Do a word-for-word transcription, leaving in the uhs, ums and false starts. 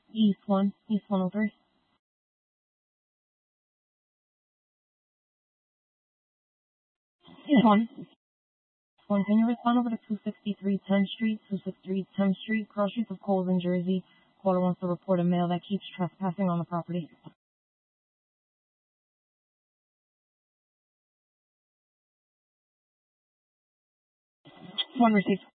East one, East one oh three. East one. One, can you respond over to two sixty-three tenth Street, two sixty-three tenth Street, cross streets of Coles in Jersey. Caller wants to report a male that keeps trespassing on the property. One received.